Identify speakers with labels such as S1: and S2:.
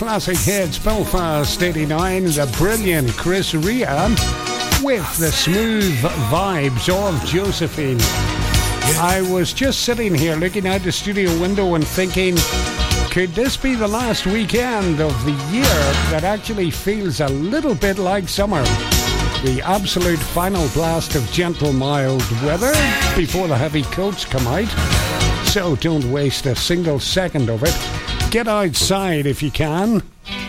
S1: Classic hits, Belfast 89, the brilliant Chris Rea with the smooth vibes of Josephine. I was just sitting here looking out the studio window and thinking, could this be the last weekend of the year that actually feels a little bit like summer? The absolute final blast of gentle, mild weather before the heavy coats come out. So don't waste a single second of it. Get outside if you can.